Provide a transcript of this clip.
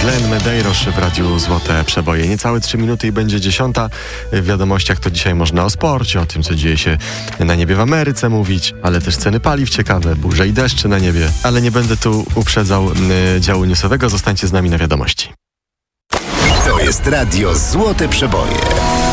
Glenn Medeiros w Radiu Złote Przeboje. Niecałe 3 minuty i będzie 10. W wiadomościach to dzisiaj można o sporcie, o tym, co dzieje się na niebie w Ameryce mówić, ale też ceny paliw ciekawe, burze i deszcze na niebie. Ale nie będę tu uprzedzał działu newsowego. Zostańcie z nami na wiadomości. To jest Radio Złote Przeboje.